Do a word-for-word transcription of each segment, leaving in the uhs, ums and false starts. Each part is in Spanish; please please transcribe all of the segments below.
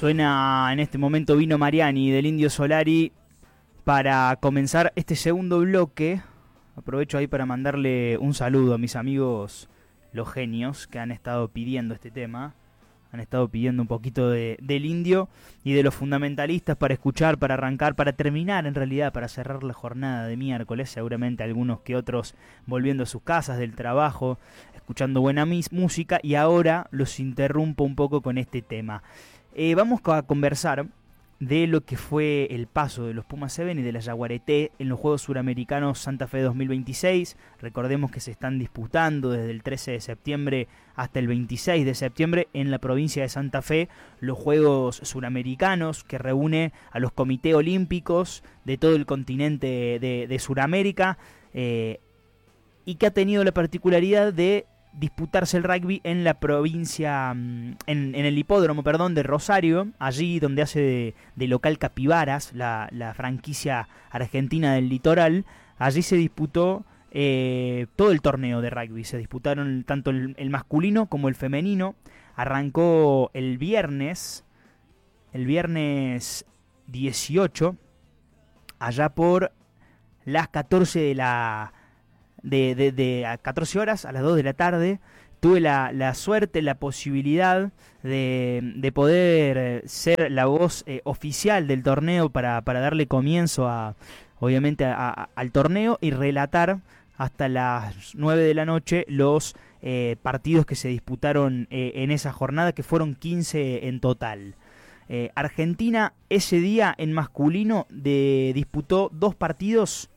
Suena en este momento Vino Mariani del Indio Solari para comenzar este segundo bloque. Aprovecho ahí para mandarle un saludo a mis amigos los genios que han estado pidiendo este tema. Han estado pidiendo un poquito de, del Indio y de los fundamentalistas para escuchar, para arrancar, para terminar en realidad, para cerrar la jornada de miércoles. Seguramente algunos que otros volviendo a sus casas del trabajo, escuchando buena mis, música, y ahora los interrumpo un poco con este tema. Eh, vamos a conversar de lo que fue el paso de los Pumas siete y de la Yaguareté en los Juegos Suramericanos Santa Fe dos mil veintiséis. Recordemos que se están disputando desde el trece de septiembre hasta el veintiséis de septiembre en la provincia de Santa Fe los Juegos Suramericanos, que reúne a los comités olímpicos de todo el continente de, de Suramérica, eh, y que ha tenido la particularidad de disputarse el rugby en la provincia, en, en el hipódromo, perdón, de Rosario, allí donde hace de, de local Capibaras, la, la franquicia argentina del litoral. Allí se disputó eh, todo el torneo de rugby, se disputaron tanto el, el masculino como el femenino. Arrancó el viernes, el viernes dieciocho, allá por las catorce de la... De, de, de a catorce horas, a las dos de la tarde. Tuve la, la suerte, la posibilidad de, de poder ser la voz eh, oficial del torneo para, para darle comienzo a, obviamente a, a, al torneo y relatar hasta las nueve de la noche los eh, partidos que se disputaron eh, en esa jornada, que fueron quince en total. Eh, Argentina ese día en masculino de, disputó dos partidos.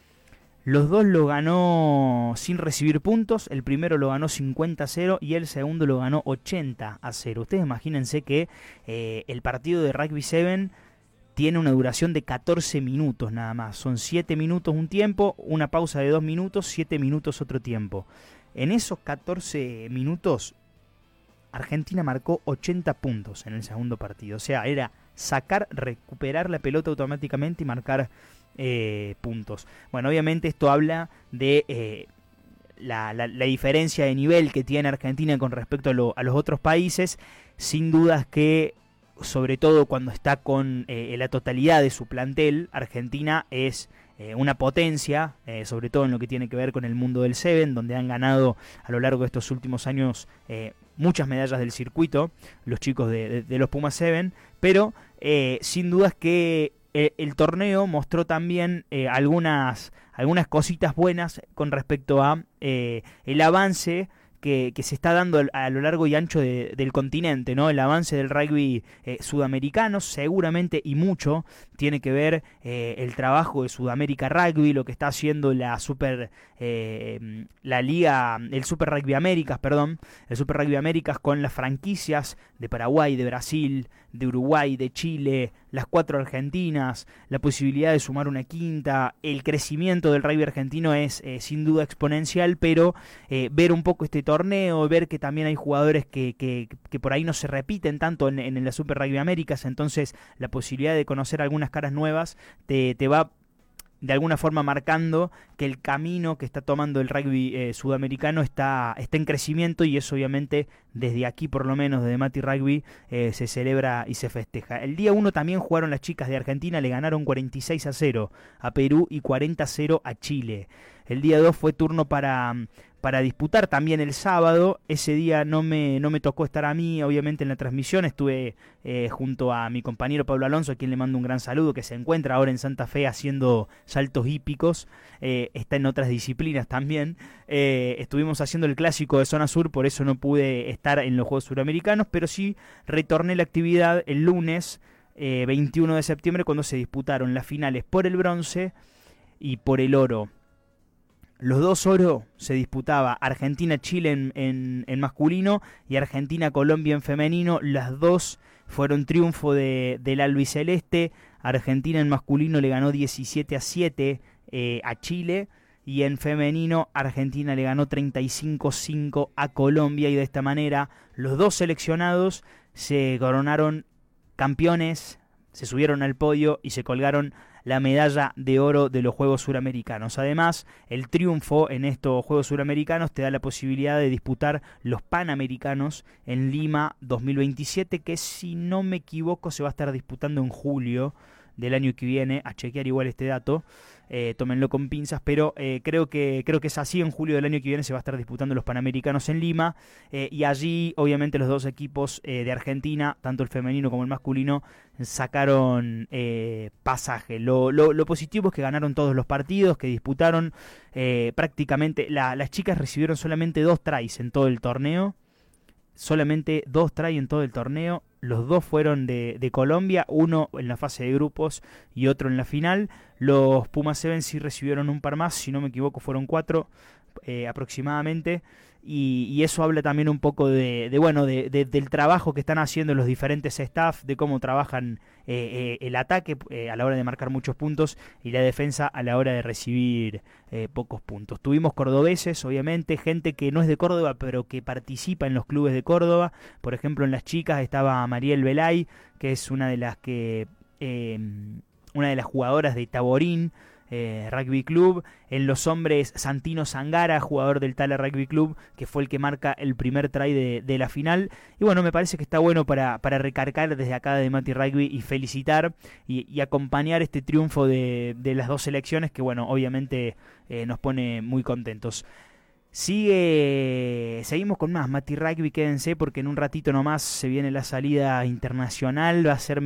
Los dos lo ganó sin recibir puntos. El primero lo ganó cincuenta a cero y el segundo lo ganó ochenta a cero. Ustedes imagínense que eh, el partido de Rugby siete tiene una duración de catorce minutos nada más. Son siete minutos un tiempo, una pausa de dos minutos, siete minutos otro tiempo. En esos catorce minutos, Argentina marcó ochenta puntos en el segundo partido. O sea, era sacar, recuperar la pelota automáticamente y marcar Eh, puntos. Bueno, obviamente esto habla de eh, la, la, la diferencia de nivel que tiene Argentina con respecto a, lo, a los otros países. Sin dudas que, sobre todo cuando está con eh, la totalidad de su plantel, Argentina es eh, una potencia, eh, sobre todo en lo que tiene que ver con el mundo del siete, donde han ganado a lo largo de estos últimos años eh, muchas medallas del circuito, los chicos de, de, de los Pumas siete, pero eh, sin dudas que El, el torneo mostró también eh, algunas, algunas cositas buenas con respecto a eh, el avance que, que se está dando a lo largo y ancho de, del continente, ¿no? El avance del rugby eh, sudamericano, seguramente y mucho tiene que ver eh, el trabajo de Sudamérica Rugby, lo que está haciendo la Super eh, la Liga, el Super Rugby Américas, perdón, el Super Rugby Américas, con las franquicias de Paraguay, de Brasil, de Uruguay, de Chile, las cuatro argentinas, la posibilidad de sumar una quinta. El crecimiento del rugby argentino es eh, sin duda exponencial, pero eh, ver un poco este torneo, ver que también hay jugadores que, que, que por ahí no se repiten tanto en, en la Super Rugby Américas, entonces la posibilidad de conocer algunas caras nuevas te, te va de alguna forma marcando que el camino que está tomando el rugby eh, sudamericano está, está en crecimiento, y eso obviamente desde aquí, por lo menos desde Mati Rugby, eh, se celebra y se festeja. El día uno también jugaron las chicas de Argentina, le ganaron cuarenta y seis a cero a Perú y cuarenta a cero a Chile. El día dos fue turno para, para disputar también el sábado. Ese día no me, no me tocó estar a mí, obviamente, en la transmisión. Estuve eh, junto a mi compañero Pablo Alonso, a quien le mando un gran saludo, que se encuentra ahora en Santa Fe haciendo saltos hípicos. Eh, está en otras disciplinas también. Eh, estuvimos haciendo el clásico de Zona Sur, por eso no pude estar en los Juegos Suramericanos, pero sí retorné la actividad el lunes eh, veintiuno de septiembre, cuando se disputaron las finales por el bronce y por el oro. Los dos oro se disputaba Argentina-Chile en, en, en masculino y Argentina-Colombia en femenino. Las dos fueron triunfo de, del albiceleste. Argentina en masculino le ganó diecisiete a siete eh, a Chile, y en femenino Argentina le ganó treinta y cinco a cinco a Colombia, y de esta manera los dos seleccionados se coronaron campeones, se subieron al podio y se colgaron la medalla de oro de los Juegos Suramericanos. Además, el triunfo en estos Juegos Suramericanos te da la posibilidad de disputar los Panamericanos en Lima dos mil veintisiete, que si no me equivoco se va a estar disputando en julio del año que viene, a chequear igual este dato, eh, tómenlo con pinzas, pero eh, creo que creo que es así, en julio del año que viene se va a estar disputando los Panamericanos en Lima, eh, y allí obviamente los dos equipos eh, de Argentina, tanto el femenino como el masculino, sacaron eh, pasaje. Lo, lo, lo positivo es que ganaron todos los partidos, que disputaron eh, prácticamente, la, las chicas recibieron solamente dos tries en todo el torneo, solamente dos tries en todo el torneo. Los dos fueron de, de Colombia, uno en la fase de grupos y otro en la final. Los Pumas Seven sí recibieron un par más, si no me equivoco fueron cuatro eh, aproximadamente. Y, y eso habla también un poco de, de bueno de, de, del trabajo que están haciendo los diferentes staff, de cómo trabajan eh, eh, el ataque eh, a la hora de marcar muchos puntos y la defensa a la hora de recibir eh, pocos puntos. Tuvimos cordobeses, obviamente, gente que no es de Córdoba pero que participa en los clubes de Córdoba. Por ejemplo, en las chicas estaba Mariel Belay, que es una de las que eh, una de las jugadoras de Taborín Eh, Rugby Club. En los hombres, Santino Zangara, jugador del Tala Rugby Club, que fue el que marca el primer try de, de la final. Y bueno, me parece que está bueno para, para recargar desde acá de Mati Rugby y felicitar y, y acompañar este triunfo de, de las dos selecciones, que bueno, obviamente eh, nos pone muy contentos. Sigue, seguimos con más Mati Rugby, quédense porque en un ratito nomás se viene la salida internacional, va a ser